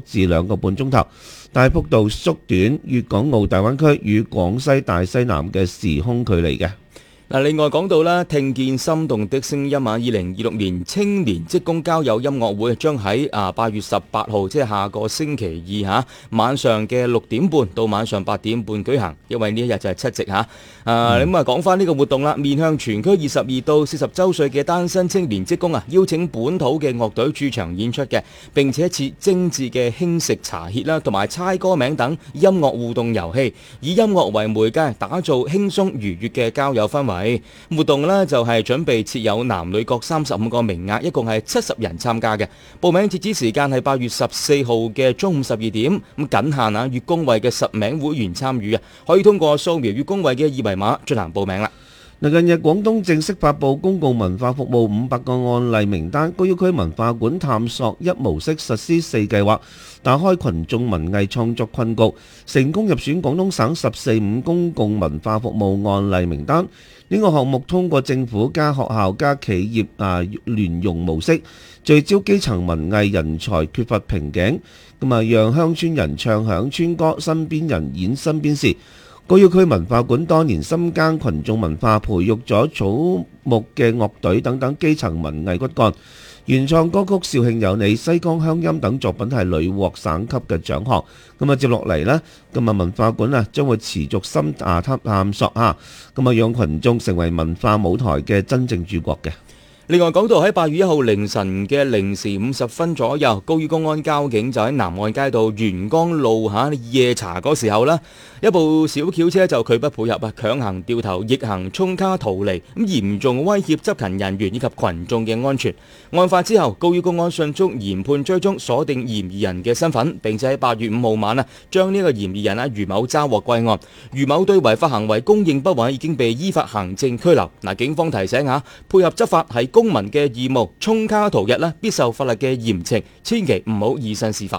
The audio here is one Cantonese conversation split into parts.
至2個半鐘頭，大幅度縮短粵港澳大灣區與廣西大西南嘅時空距離嘅。 另外講到啦，聽見心動的聲音2026年青年職工交友音樂會將喺8月18號，即係下個星期二晚上嘅6點半到晚上8點半舉行，因為呢一日就係七夕咁講翻呢個活動啦，面向全區22到40周歲嘅單身青年職工邀請本土嘅樂隊駐場演出嘅，並且設精緻嘅輕食茶歇啦，同埋猜歌名等音樂互動遊戲，以音樂為媒介，打造輕鬆愉悅嘅交友氛圍。活動呢就係準備設有男女各35個名額，一共係70人參加嘅。報名截止時間係8月14號嘅中午12點，咁僅限粵工會嘅實名會員參與可以通過掃描粵工會嘅2維碼進行報名啦。 近日廣東正式發布公共文化服務500個案例名單，高要區文化館探索1模式實施4計劃，打開群眾文藝創作困局，成功入選廣東省14.5公共文化服務案例名單。呢個項目通過政府加學校加企業聯用模式，聚焦基層文藝人才缺乏瓶頸，讓鄉村人唱響村歌，身邊人演身邊事。高要區文化館多年深耕群眾文化，培育咗草木嘅樂隊等等基層文藝骨幹。原創歌曲《肇慶有你》、《西江鄉音》等作品係屢獲省級嘅獎項。接落嚟呢，文化館將會持續深探索讓群眾成為文化舞台嘅真正主角嘅。 另外講到喺8月1號凌晨嘅0時50分左右，高要公安交警就喺南岸街道元江路夜查嗰時候一部小轎車就拒不配合強行掉頭逆行衝卡逃離，嚴重威脅執勤人員以及群眾嘅安全。案發之後，高要公安迅速研判追蹤鎖定嫌疑人嘅身份，並且喺8月5號晚將呢個嫌疑人余某抓獲歸案。余某對違法行為供認不諱，已經被依法行政拘留。警方提醒配合執法係公民嘅義務，衝卡逃逸必受法律嘅嚴懲，千祈唔好以身試法。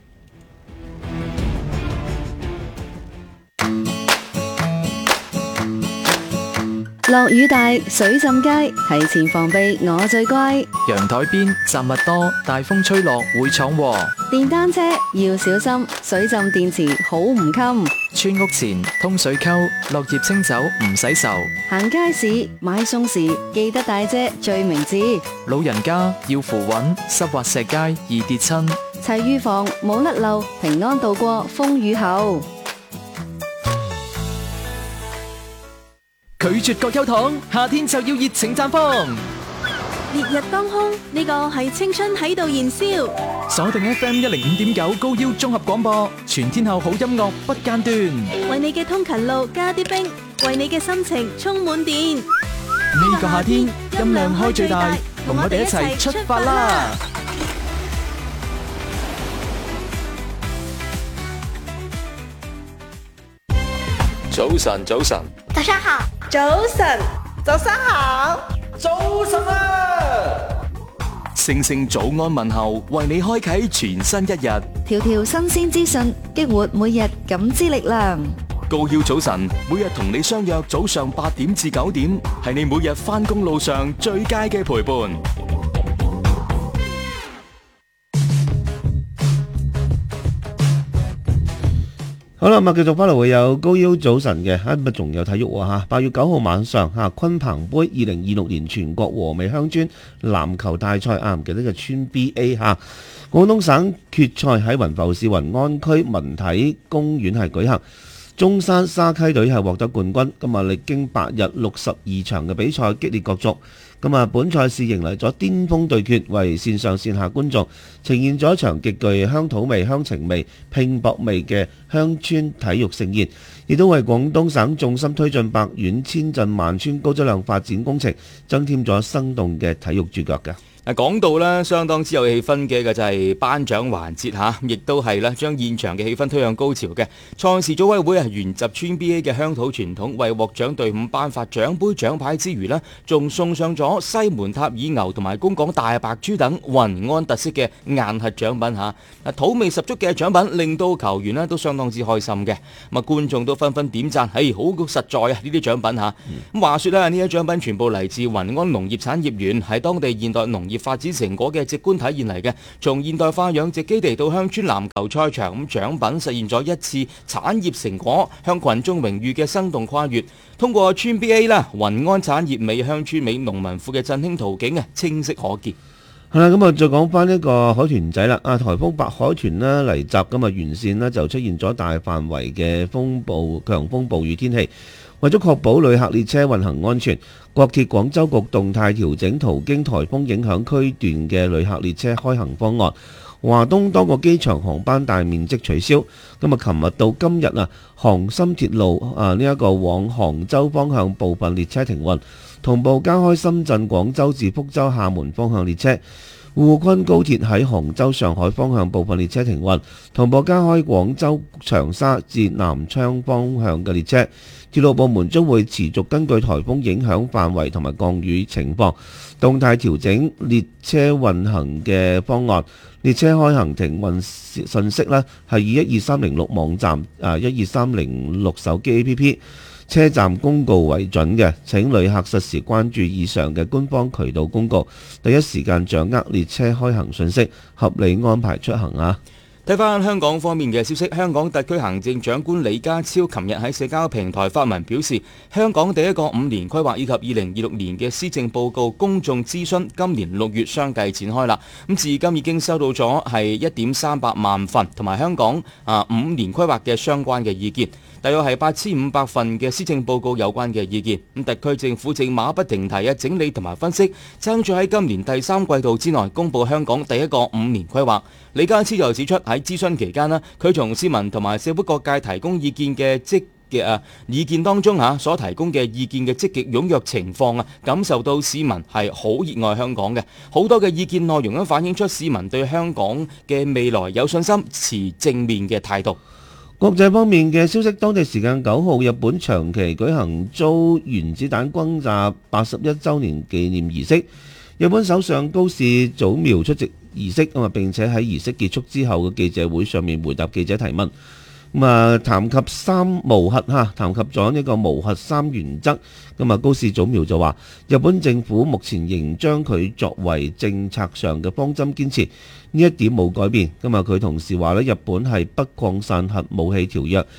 落雨大，水浸街，提前防備我最乖。 陽台邊雜物多，大風吹落會闖禍。 電單車要小心，水浸電池好唔襟。 村屋前通水溝，落葉清走唔使愁。 行街市買餸時記得帶遮最明智。 老人家要扶穩，濕滑石階易跌親。 齊預防冇甩漏，平安度過風雨後。 拒絕葛優躺，夏天就要熱情綻放。 烈日當空，呢個係青春喺度燃燒。 鎖定 FM 105.9高腰綜合廣播，全天候好音樂不間斷。 為你嘅通勤路加啲冰，為你嘅心情充滿電。 呢個夏天音量開最大，同我哋一齊出發啦！ 早晨，早晨， 早上好， 早晨，早上好， 早晨啊！ 聲聲早安問候，為你開啟全新一日。 條條新鮮資訊，激活每日感知力量。 高要早晨，每日同你相約早上8點至9點，係你每日返工路上最佳嘅陪伴。 好啦，繼續翻嚟會有高腰早晨嘅，咁仲有體育喎。8月9號晚上鯤鵬杯2026年全國和美鄉村籃球大賽唔記得嘅村 BA 廣東省決賽喺雲浮市雲安區文體公園係舉行，中山沙溪隊係獲得冠軍。歷經8日62場嘅比賽激烈角逐。本賽事迎嚟咗巔峰對決，為線上線下觀眾呈現咗一場極具鄉土味、鄉情味、拼搏味嘅鄉村體育盛宴，亦都為廣東省重心推進百縣千鎮萬村高質量發展工程增添咗生動嘅體育主角㗎。 講到咧相當之有氣氛嘅就係頒獎環節亦都係咧將現場嘅氣氛推向高潮嘅。賽事組委會係沿襲村 BA 嘅鄉土傳統，為獲獎隊伍頒發獎杯獎牌之餘呢，仲送上咗西門塔爾牛同埋公港大白豬等雲安特色嘅硬核獎品土味十足嘅獎品令到球員都相當之開心嘅。觀眾都紛紛點讚，好實在啊呢啲獎品咁話說呢啲獎品全部嚟自雲安農業產業園，係當地現代農業業發展成果嘅直觀體現嚟嘅。從現代化養殖基地到鄉村籃球賽場，咁獎品實現咗一次產業成果向群眾榮譽嘅生動跨越。通過村 BA 啦，雲安產業美、鄉村美、農民富嘅振興途徑清晰可見。 係啦，咁啊，再講翻呢個海豚仔啦。颱風白海豚呢嚟襲，咁啊沿線呢就出現咗大範圍嘅強風暴雨天氣。為咗確保旅客列車運行安全，國鐵廣州局動態調整途經颱風影響區段嘅旅客列車開行方案。華東多個機場航班大面積取消。咁啊，琴日到今日啊，杭深鐵路呢一個往杭州方向部分列車停運。同步加開深圳、廣州至福州、廈門方向列車，滬昆高鐵喺杭州、上海方向部分列車停運，同步加開廣州、長沙至南昌方向嘅列車。鐵路部門將會持續根據颱風影響範圍同埋降雨情況，動態調整列車運行嘅方案。列車開行停運信息呢係以12306網站、12306手機 APP。車站公告為準嘅，請旅客實時關注以上嘅官方渠道公告，第一時間掌握列車開行信息，合理安排出行啊！ 睇翻香港方面嘅消息，香港特區行政長官李家超琴日喺社交平台發文表示，香港第一個5年規劃以及2026年嘅施政報告公眾諮詢今年6月相繼展開啦。咁至今已經收到咗係1.300萬份，同埋香港5年規劃嘅相關嘅意見。大約係8500份嘅施政報告有關嘅意見，咁特區政府正馬不停蹄整理同埋分析，爭取喺今年第3季度之內公布香港第一個5年規劃。李家超又指出喺諮詢期間佢從市民同埋社會各界提供意見嘅意見當中所提供嘅意見嘅積極踴躍情況感受到市民係好熱愛香港嘅，好多嘅意見內容反映出市民對香港嘅未來有信心，持正面嘅態度。 國際方面嘅消息，當地時間9號，日本長期舉行遭原子彈轟炸81週年紀念儀式。日本首相高市早苗出席儀式，並且喺儀式結束之後嘅記者會上面回答記者提問。談及談及咗呢個無核三原則，高市早苗就話，日本政府目前仍將佢作為政策上嘅方針堅持，呢一點冇改變。佢同時話日本係不擴散核武器條約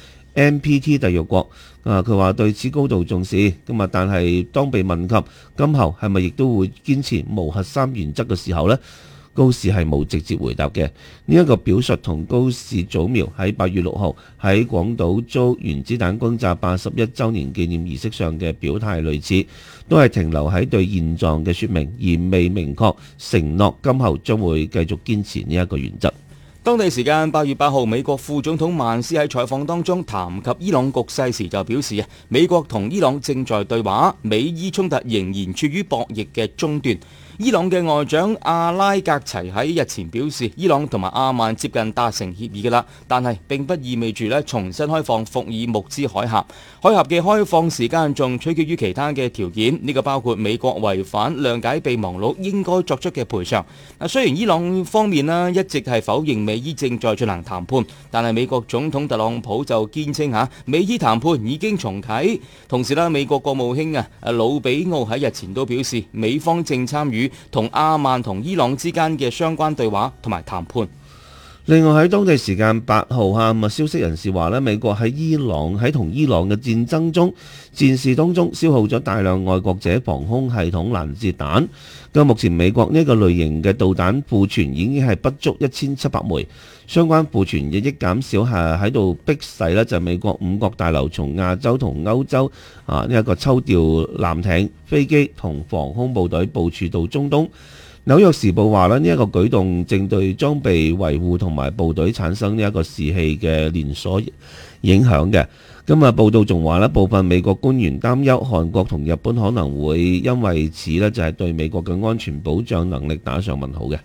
NPT 締約國，佢話對此高度重視。但係當被問及今後係咪亦都會堅持無核三原則嘅時候呢，高市係冇直接回答嘅。呢一個表述同高市早苗喺8月6號喺廣島遭原子彈轟炸81週年紀念儀式上嘅表態類似，都係停留喺對現狀嘅說明，而未明確承諾今後將會繼續堅持呢一個原則。 當地時間8月8號，美國副總統曼斯喺採訪當中談及伊朗局勢時就表示，美國同伊朗正在對話，美伊衝突仍然處於博弈嘅中段。伊朗嘅外長阿拉格齊喺日前表示，伊朗同埋阿曼接近達成協議嘅啦，但係並不意味住重新開放福爾木茲海峽。海峽嘅開放時間仲取決於其他嘅條件，呢個包括美國違反諒解備忘錄應該作出嘅賠償。雖然伊朗方面一直係否認美伊正在進行談判，但係美國總統特朗普就堅稱美伊談判已經重啟。同時美國國務卿魯比奧喺日前都表示，美方正參與同阿曼同伊朗之間嘅相關對話同埋談判。 另外喺當地時間8號消息人士話美國喺同伊朗嘅戰事當中消耗咗大量愛國者防空系統攔截彈。目前美國呢個類型嘅導彈庫存已經係不足1700枚，相關庫存日益減少係喺度逼使就美國5角大樓從亞洲同歐洲呢一個抽調艦艇、飛機同防空部隊部署到中東。紐約時報話呢一個舉動正對裝備維護同埋部隊產生呢一個士氣嘅連鎖影響嘅。報道仲話部分美國官員擔憂韓國同日本可能會因為此就係對美國嘅安全保障能力打上問號嘅。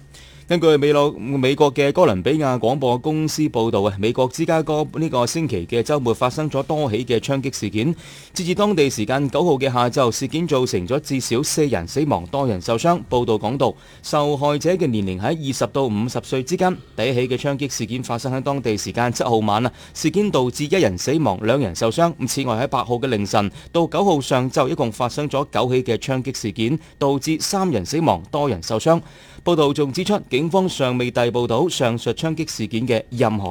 根據美國嘅哥倫比亞廣播公司報道啊，美國芝加哥呢個星期嘅週末發生咗多起嘅槍擊事件。截至當地時間9號嘅下晝，事件造成咗至少4人死亡，多人受傷。報道講到，受害者嘅年齡喺20到50歲之間。第一起嘅槍擊事件發生喺當地時間7號晚啊，事件導致1人死亡，2人受傷。此外喺8號嘅凌晨到9號上晝，一共發生咗9起嘅槍擊事件，導致3人死亡，多人受傷。報道仲指出，警方尚未逮捕到上述槍擊事件嘅任何